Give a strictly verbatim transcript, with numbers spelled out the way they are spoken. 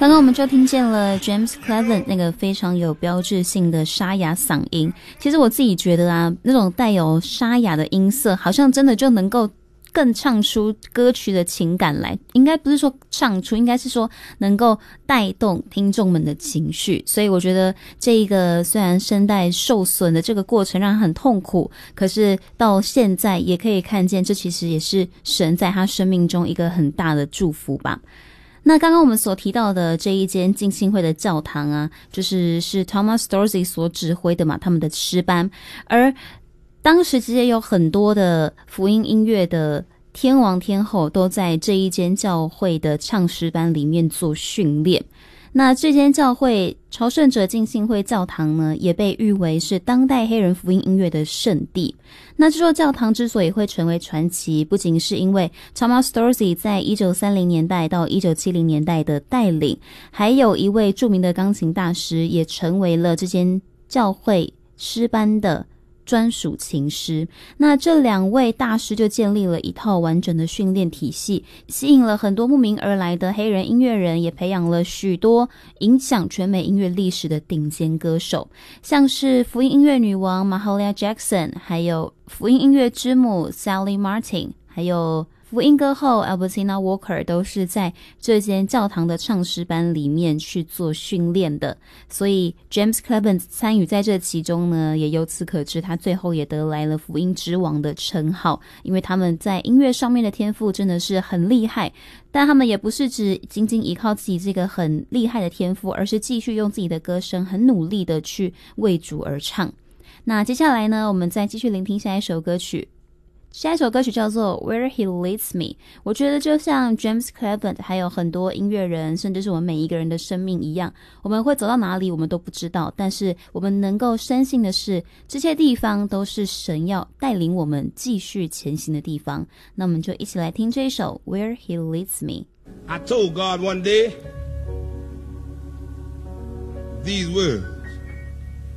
刚刚我们就听见了 James Cleveland 那个非常有标志性的沙哑嗓音。其实我自己觉得啊，那种带有沙哑的音色好像真的就能够更唱出歌曲的情感来，应该不是说唱出，应该是说能够带动听众们的情绪。所以我觉得这一个虽然声带受损的这个过程让他很痛苦，可是到现在也可以看见，这其实也是神在他生命中一个很大的祝福吧。那刚刚我们所提到的这一间浸信会的教堂啊，就是是 Thomas Dorsey 所指挥的嘛，他们的诗班。而当时其实有很多的福音音乐的天王天后都在这一间教会的唱诗班里面做训练。那这间教会朝圣者浸信会教堂呢，也被誉为是当代黑人福音音乐的圣地。那这座教堂之所以会成为传奇，不仅是因为 Thomas Dorsey 在一九三零年代到一九七零年代的带领，还有一位著名的钢琴大师也成为了这间教会诗班的专属琴师。那这两位大师就建立了一套完整的训练体系，吸引了很多慕名而来的黑人音乐人，也培养了许多影响全美音乐历史的顶尖歌手，像是福音音乐女王 Mahalia Jackson， 还有福音音乐之母 Sally Martin， 还有福音歌后 Albertina Walker 都是在这间教堂的唱诗班里面去做训练的。所以 James Cleveland 参与在这其中呢，也由此可知他最后也得来了福音之王的称号，因为他们在音乐上面的天赋真的是很厉害，但他们也不是只仅仅依靠自己这个很厉害的天赋，而是继续用自己的歌声很努力的去为主而唱。那接下来呢，我们再继续聆听下一首歌曲。下一首歌曲叫做 Where He Leads Me。 我觉得就像 James Cleveland 还有很多音乐人，甚至是我们每一个人的生命一样，我们会走到哪里我们都不知道，但是我们能够深信的是，这些地方都是神要带领我们继续前行的地方。那我们就一起来听这一首 Where He Leads Me。 I told God one day these words: